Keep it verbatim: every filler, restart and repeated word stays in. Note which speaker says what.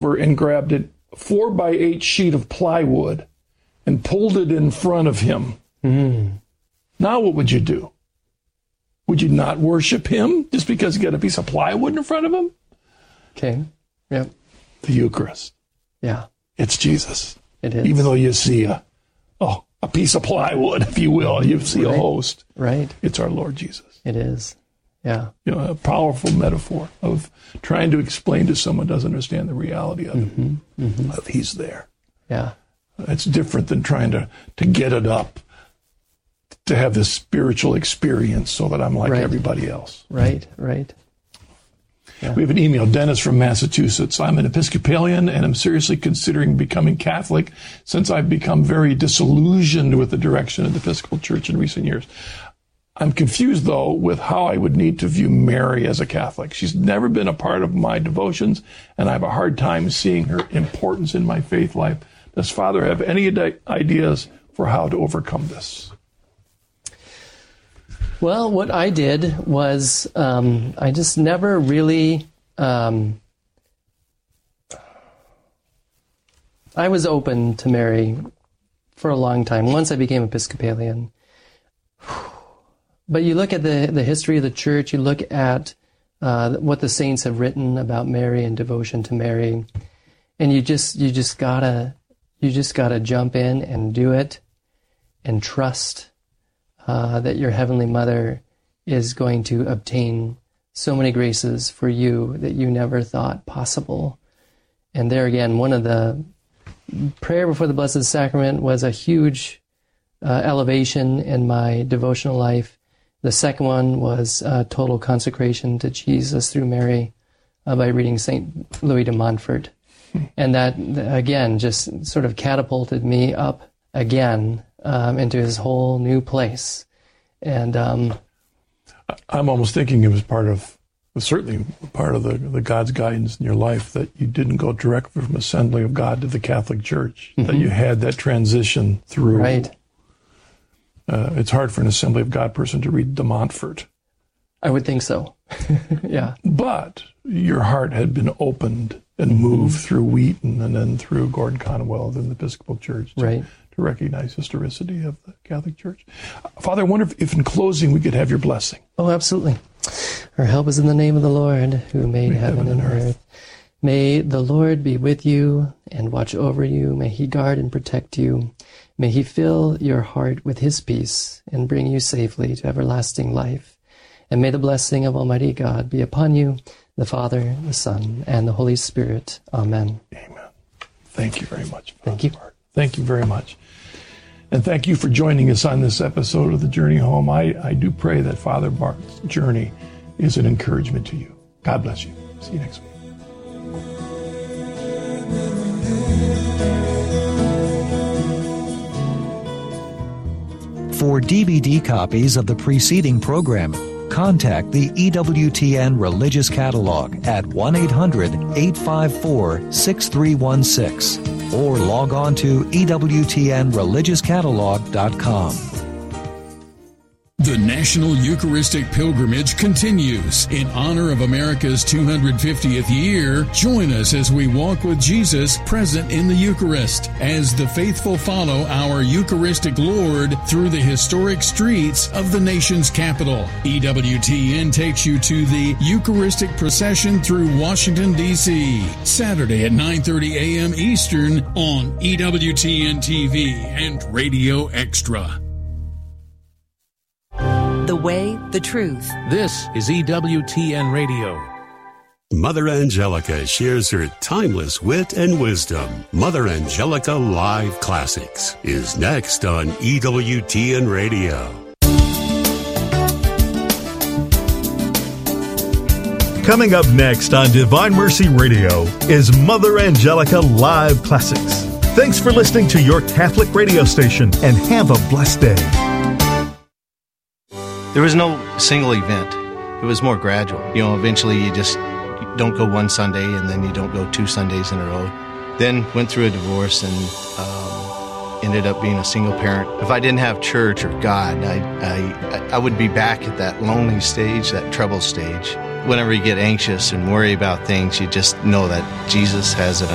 Speaker 1: over and grabbed a four by eight sheet of plywood and pulled it in front of him, mm. now what would you do? Would you not worship him just because he got a piece of plywood in front of him?
Speaker 2: Okay. Yep.
Speaker 1: The Eucharist.
Speaker 2: Yeah.
Speaker 1: It's Jesus.
Speaker 2: It is.
Speaker 1: Even though you see a, oh, a piece of plywood, if you will, you see
Speaker 2: right.
Speaker 1: a host.
Speaker 2: Right.
Speaker 1: It's our Lord Jesus.
Speaker 2: It is. Yeah.
Speaker 1: You know, a powerful metaphor of trying to explain to someone who doesn't understand the reality of
Speaker 2: mm-hmm.
Speaker 1: it.
Speaker 2: Mm-hmm.
Speaker 1: Of he's there.
Speaker 2: Yeah.
Speaker 1: It's different than trying to, to get it up, to have this spiritual experience so that I'm like
Speaker 2: right.
Speaker 1: everybody else.
Speaker 2: Right, right. Yeah.
Speaker 1: We have an email, Dennis from Massachusetts. I'm an Episcopalian and I'm seriously considering becoming Catholic since I've become very disillusioned with the direction of the Episcopal Church in recent years. I'm confused, though, with how I would need to view Mary as a Catholic. She's never been a part of my devotions, and I have a hard time seeing her importance in my faith life. Does Father have any ideas for how to overcome this?
Speaker 2: Well, what I did was um, I just never really... Um, I was open to Mary for a long time, once I became Episcopalian. But you look at the, the history of the Church, you look at uh, what the saints have written about Mary and devotion to Mary, and you just you just gotta you just gotta jump in and do it, and trust uh, that your Heavenly Mother is going to obtain so many graces for you that you never thought possible. And there again, one of the prayer before the Blessed Sacrament was a huge uh, elevation in my devotional life. The second one was uh, total consecration to Jesus through Mary uh, by reading Saint Louis de Montfort. And that, again, just sort of catapulted me up again um, into his whole new place. And um,
Speaker 1: I'm almost thinking it was part of, certainly part of the, the God's guidance in your life, that you didn't go directly from Assembly of God to the Catholic Church, mm-hmm. that you had that transition through.
Speaker 2: Right.
Speaker 1: Uh, it's hard for an Assembly of God person to read de Montfort.
Speaker 2: I would think so. Yeah.
Speaker 1: But your heart had been opened and moved mm-hmm. through Wheaton and then through Gordon Conwell and the Episcopal Church to,
Speaker 2: right.
Speaker 1: to recognize historicity of the Catholic Church. Father, I wonder if, if in closing we could have your blessing.
Speaker 2: Oh, absolutely. Our help is in the name of the Lord who made, made heaven, heaven and earth. earth. May the Lord be with you and watch over you. May he guard and protect you. May he fill your heart with his peace and bring you safely to everlasting life. And may the blessing of Almighty God be upon you, the Father, the Son, and the Holy Spirit. Amen.
Speaker 1: Amen. Thank you very much, Father.
Speaker 2: Thank you.
Speaker 1: Bart. Thank you very much. And thank you for joining us on this episode of The Journey Home. I, I do pray that Father Bart's journey is an encouragement to you. God bless you. See you next week.
Speaker 3: For D V D copies of the preceding program, contact the E W T N Religious Catalog at one eight hundred eight five four six three one six or log on to E W T N religious catalog dot com.
Speaker 4: The National Eucharistic Pilgrimage continues. In honor of America's two hundred fiftieth year, join us as we walk with Jesus present in the Eucharist, as the faithful follow our Eucharistic Lord through the historic streets of the nation's capital. E W T N takes you to the Eucharistic procession through Washington, D C, Saturday at nine thirty a.m. Eastern on E W T N T V and Radio Extra.
Speaker 5: The way, the truth.
Speaker 6: This is E W T N Radio.
Speaker 7: Mother Angelica shares her timeless wit and wisdom. Mother Angelica Live Classics is next on E W T N Radio.
Speaker 8: Coming up next on Divine Mercy Radio is Mother Angelica Live Classics. Thanks for listening to your Catholic radio station and have a blessed day.
Speaker 9: There was no single event. It was more gradual. You know, eventually you just you don't go one Sunday and then you don't go two Sundays in a row. Then went through a divorce and um, ended up being a single parent. If I didn't have church or God, I, I, I would be back at that lonely stage, that trouble stage. Whenever you get anxious and worry about things, you just know that Jesus has it